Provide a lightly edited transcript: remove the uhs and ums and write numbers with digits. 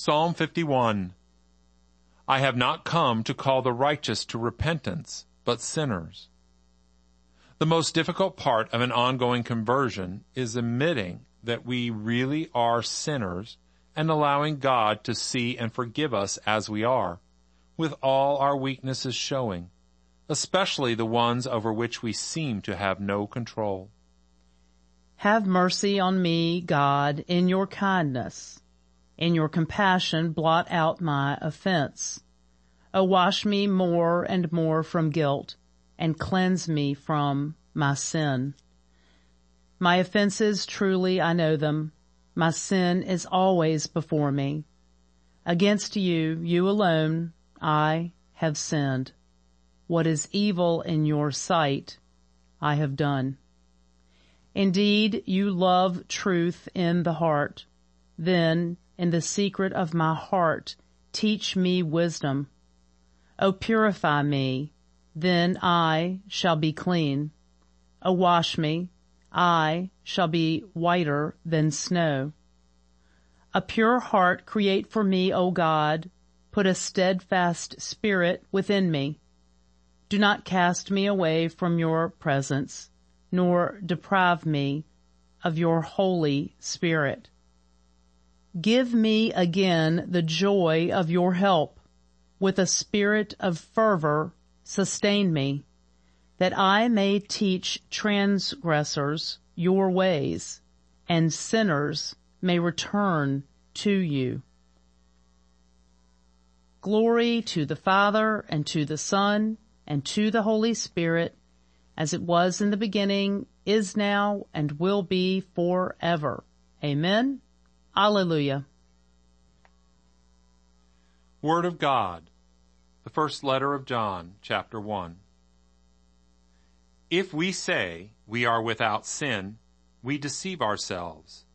Psalm 51. I have not come to call the righteous to repentance, but sinners. The most difficult part of an ongoing conversion is admitting that we really are sinners and allowing God to see and forgive us as we are, with all our weaknesses showing, especially the ones over which we seem to have no control. Have mercy on me, God, in your kindness. In your compassion, blot out my offense. O wash me more and more from guilt, and cleanse me from my sin. My offenses, truly I know them. My sin is always before me. Against you, you alone, I have sinned. What is evil in your sight, I have done. Indeed, you love truth in the heart. Then, in the secret of my heart, teach me wisdom. O purify me, then I shall be clean. O wash me, I shall be whiter than snow. A pure heart create for me, O God. Put a steadfast spirit within me. Do not cast me away from your presence, nor deprive me of your Holy Spirit. Give me again the joy of your help. With a spirit of fervor, sustain me, that I may teach transgressors your ways, and sinners may return to you. Glory to the Father, and to the Son, and to the Holy Spirit, as it was in the beginning, is now, and will be forever. Amen. Alleluia. Word of God. The first letter of John, chapter 1. If we say we are without sin, we deceive ourselves,